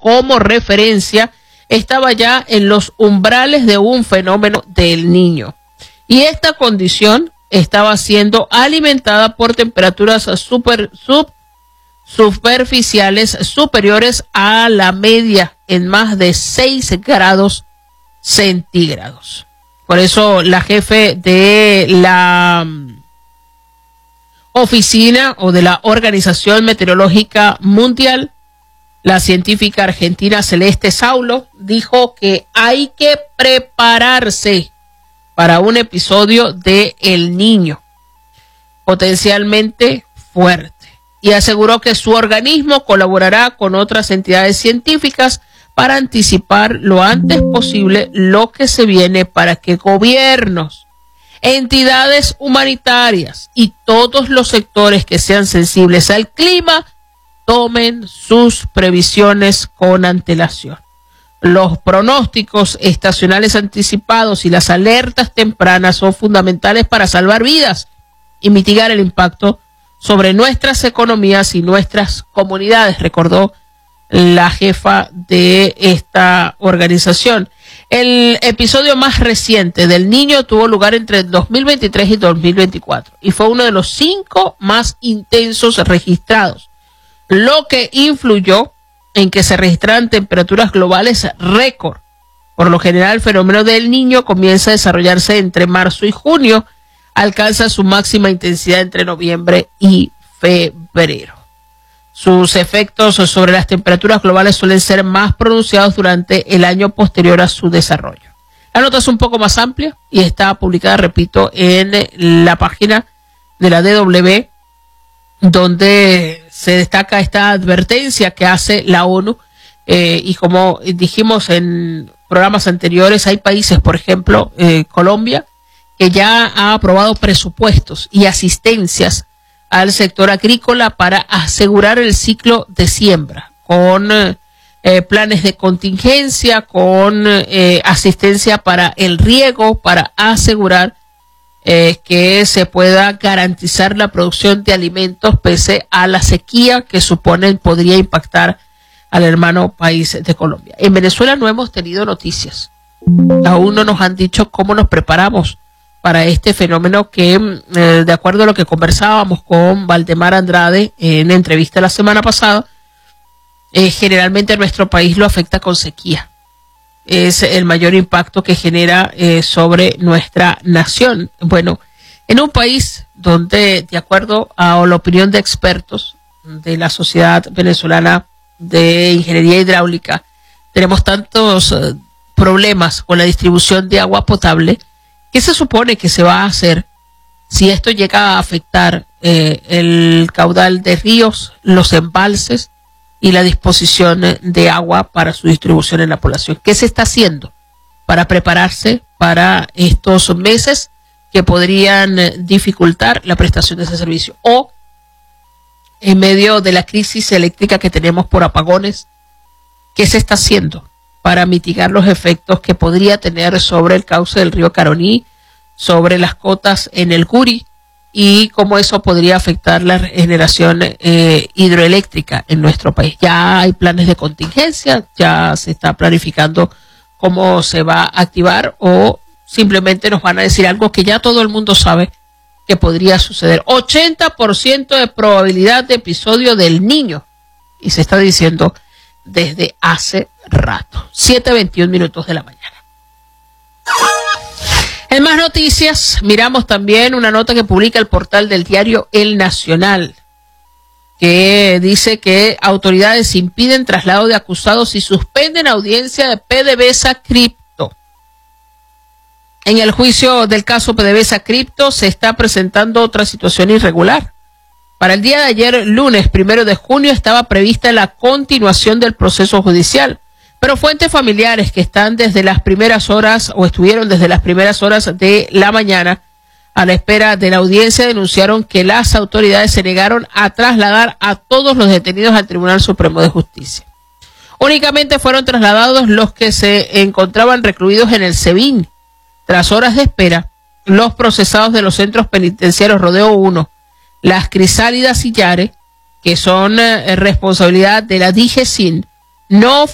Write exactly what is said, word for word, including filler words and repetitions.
como referencia estaba ya en los umbrales de un fenómeno del Niño. Y esta condición estaba siendo alimentada por temperaturas super, sub, superficiales superiores a la media en más de seis grados centígrados. Por eso la jefe de la oficina o de la Organización Meteorológica Mundial, la científica argentina Celeste Saulo, dijo que hay que prepararse para un episodio de El Niño potencialmente fuerte, y aseguró que su organismo colaborará con otras entidades científicas para anticipar lo antes posible lo que se viene, para que gobiernos, entidades humanitarias y todos los sectores que sean sensibles al clima tomen sus previsiones con antelación. Los pronósticos estacionales anticipados y las alertas tempranas son fundamentales para salvar vidas y mitigar el impacto sobre nuestras economías y nuestras comunidades, recordó la jefa de esta organización. El episodio más reciente del Niño tuvo lugar entre el dos mil veintitrés y dos mil veinticuatro y fue uno de los cinco más intensos registrados, lo que influyó en que se registraran temperaturas globales récord. Por lo general, el fenómeno del Niño comienza a desarrollarse entre marzo y junio, alcanza su máxima intensidad entre noviembre y febrero. Sus efectos sobre las temperaturas globales suelen ser más pronunciados durante el año posterior a su desarrollo. La nota es un poco más amplia y está publicada, repito, en la página de la D W, donde se destaca esta advertencia que hace la ONU, eh, y como dijimos en programas anteriores, hay países, por ejemplo, eh, Colombia, que ya ha aprobado presupuestos y asistencias al sector agrícola para asegurar el ciclo de siembra, con eh, planes de contingencia, con eh, asistencia para el riego, para asegurar eh, que se pueda garantizar la producción de alimentos pese a la sequía que suponen podría impactar al hermano país de Colombia. En Venezuela no hemos tenido noticias, aún no nos han dicho cómo nos preparamos para este fenómeno que, eh, de acuerdo a lo que conversábamos con Valdemar Andrade en entrevista la semana pasada, eh, generalmente a nuestro país lo afecta con sequía. Es el mayor impacto que genera eh, sobre nuestra nación. Bueno, en un país donde, de acuerdo a la opinión de expertos de la Sociedad Venezolana de Ingeniería Hidráulica, tenemos tantos eh, problemas con la distribución de agua potable. ¿Qué se supone que se va a hacer si esto llega a afectar eh, el caudal de ríos, los embalses y la disposición de agua para su distribución en la población? ¿Qué se está haciendo para prepararse para estos meses que podrían dificultar la prestación de ese servicio? O en medio de la crisis eléctrica que tenemos por apagones, ¿qué se está haciendo para mitigar los efectos que podría tener sobre el cauce del río Caroní, sobre las cotas en el Guri, y cómo eso podría afectar la generación eh, hidroeléctrica en nuestro país? Ya hay planes de contingencia, ya se está planificando cómo se va a activar, o simplemente nos van a decir algo que ya todo el mundo sabe que podría suceder. ochenta por ciento de probabilidad de episodio del Niño, y se está diciendo desde hace rato. siete veintiún minutos de la mañana. En más noticias, miramos también una nota que publica el portal del diario El Nacional, que dice que autoridades impiden traslado de acusados y suspenden audiencia de PDVSA Cripto. En el juicio del caso PDVSA Cripto se está presentando otra situación irregular. Para el día de ayer, lunes primero de junio, estaba prevista la continuación del proceso judicial, pero fuentes familiares que están desde las primeras horas o estuvieron desde las primeras horas de la mañana a la espera de la audiencia denunciaron que las autoridades se negaron a trasladar a todos los detenidos al Tribunal Supremo de Justicia. Únicamente fueron trasladados los que se encontraban recluidos en el SEBIN. Tras horas de espera, los procesados de los centros penitenciarios Rodeo uno, Las Crisálidas y Yare, que son eh, responsabilidad de la DIGESIN, no